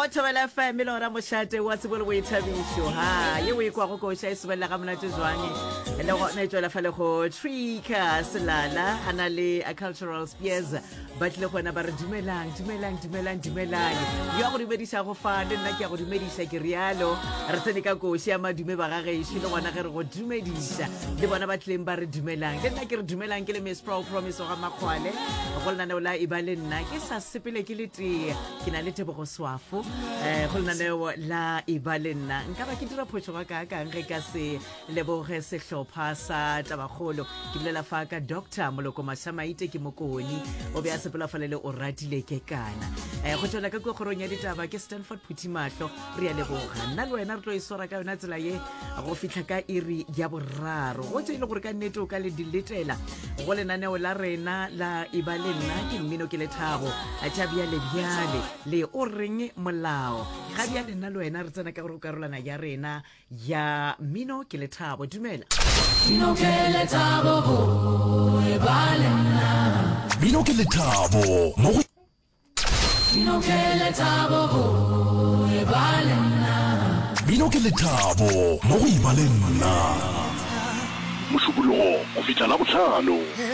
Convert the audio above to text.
go thobela FM le ora moshate wa tsebolo go ithabišo ha ye o ikwa go koša e sebella ga monate jwang le go ne tswela fa le go Trika Selala ana le a cultural spears but le gona ba re dumelang yo go dumedisa go fa le nna ke go dumedisa ke rialo re tsene ka koši ya madume ba ga gešo le gona ge re go dumedisa le bona ba tleng ba re dumelang le nna ke re dumelang ke le Miss Promise ga makgwale go lena la iba le nna ke sa sepele ke le tee ke na le Tebogo Swafo go lena la iba le nna nka ba ke dira phošo ga ka ge ka se leboge sehlopha sa tabagolo ke bolela fa ka Dr. Moloko Mashamaite ke mokoni o be a sepela falele o ratile ke kana go tswela ka go kgorong ya ditaba ke Stanford Phutimatlo re ya leboga nna le wena re tlo isora ka yona tsela ye go fitla ka iri ya boraro go tsile gore ka nnete o ka le diletela go lenaneo la rena la iba le nna ke mmino ke Lethabo a tšabja le bjale le o reng molao ga bja le nna le wena re tsena ka gore karolana ya rena ya mmino ke Lethabo dumela Mmino ke Lethabo ho iba le nna Mmino ke Lethabo mo go Mmino ke Lethabo ho iba le nna Mmino ke Lethabo mo go iba le nna Mošupologo go fitla la botlhano